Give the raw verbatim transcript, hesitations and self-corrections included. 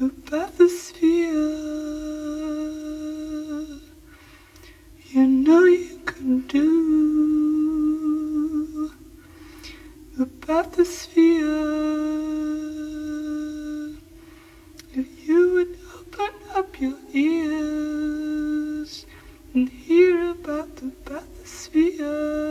the bathysphere. You know you can do the bathysphere. If you would open up your ears and hear about the bathysphere.